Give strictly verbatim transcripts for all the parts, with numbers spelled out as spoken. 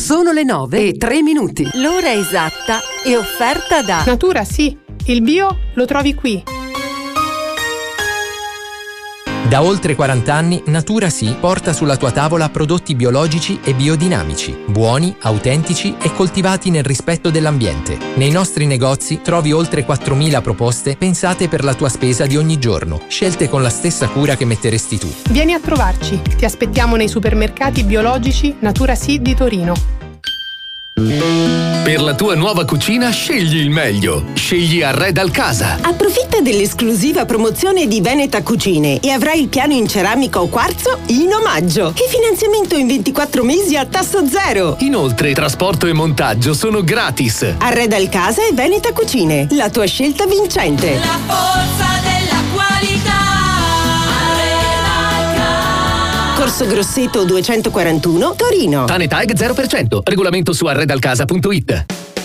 Sono le nove e tre minuti. L'ora esatta è offerta da Natura Sì, il bio lo trovi qui. Da oltre quaranta anni Natura Sì porta sulla tua tavola prodotti biologici e biodinamici, buoni, autentici e coltivati nel rispetto dell'ambiente. Nei nostri negozi trovi oltre quattromila proposte pensate per la tua spesa di ogni giorno, scelte con la stessa cura che metteresti tu. Vieni a trovarci, ti aspettiamo nei supermercati biologici Natura Sì di Torino. Per la tua nuova cucina scegli il meglio. Scegli Arreda al Casa. Approfitta dell'esclusiva promozione di Veneta Cucine e avrai il piano in ceramica o quarzo in omaggio. E finanziamento in ventiquattro mesi a tasso zero. Inoltre, trasporto e montaggio sono gratis. Arreda al Casa e Veneta Cucine, la tua scelta vincente. La forza della qualità. Corso Grosseto duecentoquarantuno, Torino. Tanetag zero per cento. Regolamento su arredalcasa punto it.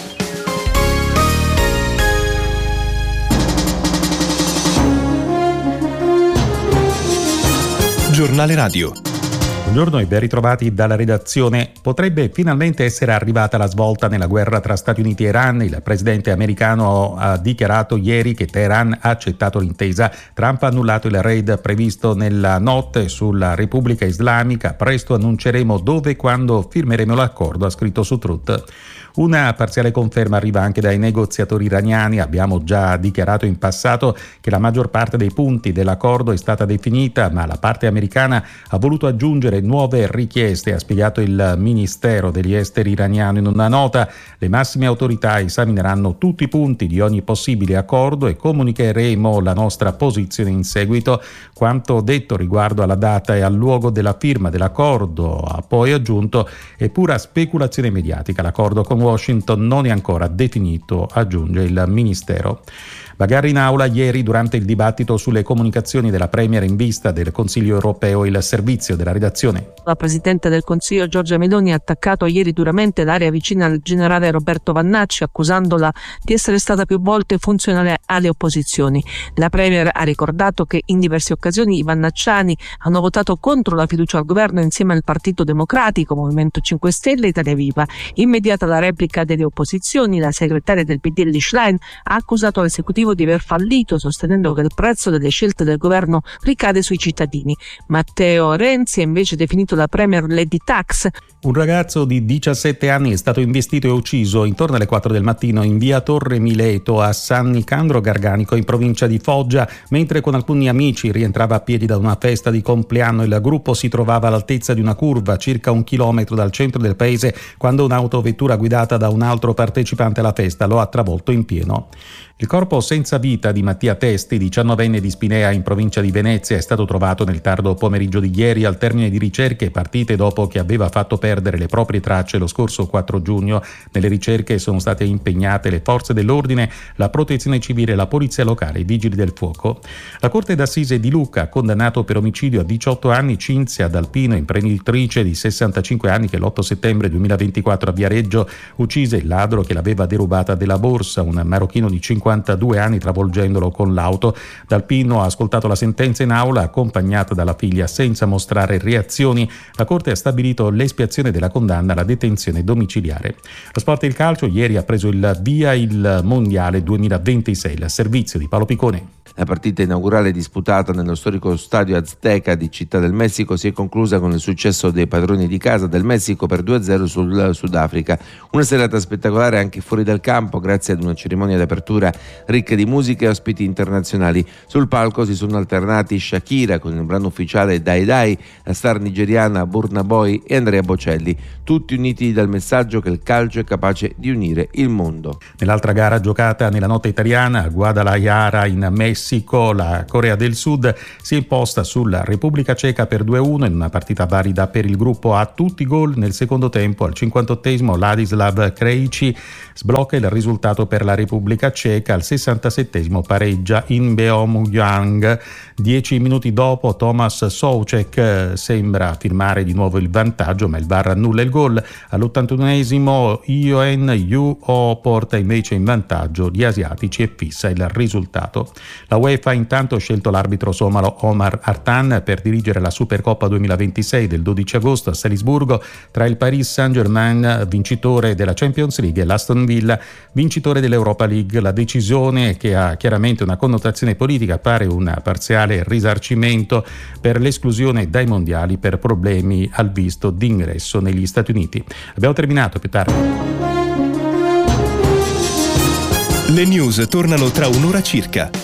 Giornale Radio. Buongiorno e ben ritrovati dalla redazione. Potrebbe finalmente essere arrivata la svolta nella guerra tra Stati Uniti e Iran. Il presidente americano ha dichiarato ieri che Teheran ha accettato l'intesa. Trump ha annullato il raid previsto nella notte sulla Repubblica Islamica. Presto annunceremo dove e quando firmeremo l'accordo, ha scritto su Truth. Una parziale conferma arriva anche dai negoziatori iraniani. Abbiamo già dichiarato in passato che la maggior parte dei punti dell'accordo è stata definita, ma la parte americana ha voluto aggiungere nuove richieste, ha spiegato il Ministero degli Esteri iraniano in una nota. Le massime autorità esamineranno tutti i punti di ogni possibile accordo e comunicheremo la nostra posizione in seguito. Quanto detto riguardo alla data e al luogo della firma dell'accordo, ha poi aggiunto, è pura speculazione mediatica. L'accordo con Washington non è ancora definito, aggiunge il Ministero. Bagarre in aula ieri durante il dibattito sulle comunicazioni della Premier in vista del Consiglio europeo. Il servizio della redazione. La Presidente del Consiglio Giorgia Meloni ha attaccato ieri duramente l'area vicina al generale Roberto Vannacci, accusandola di essere stata più volte funzionale alle opposizioni. La Premier ha ricordato che in diverse occasioni i vannacciani hanno votato contro la fiducia al governo insieme al Partito Democratico, Movimento cinque Stelle e Italia Viva. Immediata la replica delle opposizioni, la segretaria del P D Elly Schlein ha accusato l'esecutivo di aver fallito, sostenendo che il prezzo delle scelte del governo ricade sui cittadini. Matteo Renzi ha invece definito la Premier Lady Tax. Un ragazzo di diciassette anni è stato investito e ucciso intorno alle quattro del mattino in via Torre Mileto a San Nicandro Garganico in provincia di Foggia, mentre con alcuni amici rientrava a piedi da una festa di compleanno. Il gruppo si trovava all'altezza di una curva circa un chilometro dal centro del paese quando un'autovettura guidata da un altro partecipante alla festa lo ha travolto in pieno. Il corpo senza vita di Mattia Testi, diciannovenne di Spinea in provincia di Venezia, è stato trovato nel tardo pomeriggio di ieri al termine di ricerche partite dopo che aveva fatto perdere le proprie tracce lo scorso quattro giugno. Nelle ricerche sono state impegnate le forze dell'ordine, la protezione civile, la polizia locale e i vigili del fuoco. La Corte d'Assise di Lucca ha condannato per omicidio a diciotto anni Cinzia D'Alpino, imprenditrice di sessantacinque anni che l'otto settembre duemilaventiquattro a Viareggio uccise il ladro che l'aveva derubata della borsa, un marocchino di cinquantadue anni, travolgendolo con l'auto. D'Alpino ha ascoltato la sentenza in aula accompagnata dalla figlia senza mostrare reazioni. La Corte ha stabilito l'espiazione della condanna alla detenzione domiciliare. Lo sport e il calcio. Ieri ha preso il via il Mondiale duemilaventisei. Il servizio di Paolo Picone. La partita inaugurale disputata nello storico stadio Azteca di Città del Messico si è conclusa con il successo dei padroni di casa del Messico per due a zero sul Sudafrica. Una serata spettacolare anche fuori dal campo grazie ad una cerimonia d'apertura ricca di musica e ospiti internazionali. Sul palco si sono alternati Shakira con il brano ufficiale Dai Dai, la star nigeriana Burna Boy e Andrea Bocelli, tutti uniti dal messaggio che il calcio è capace di unire il mondo. Nell'altra gara giocata nella notte italiana a Guadalajara in Messico, la Corea del Sud si è imposta sulla Repubblica Ceca per due a uno in una partita valida per il gruppo A. Tutti gol nel secondo tempo. Al cinquantottesimo Ladislav Krejci sblocca il risultato per la Repubblica Ceca. Al sessantasettesimo pareggia In Beomgyang. Dieci minuti dopo Tomas Soucek sembra firmare di nuovo il vantaggio, ma il V A R annulla il gol. All'ottantunesimo Ioen Yu-Oh porta invece in vantaggio gli asiatici e fissa il risultato. La La UEFA intanto ha scelto l'arbitro somalo Omar Artan per dirigere la Supercoppa duemilaventisei del dodici agosto a Salisburgo tra il Paris Saint-Germain, vincitore della Champions League, e l'Aston Villa, vincitore dell'Europa League. La decisione, che ha chiaramente una connotazione politica, pare un parziale risarcimento per l'esclusione dai mondiali per problemi al visto d'ingresso negli Stati Uniti. Abbiamo terminato, più tardi. Le news tornano tra un'ora circa.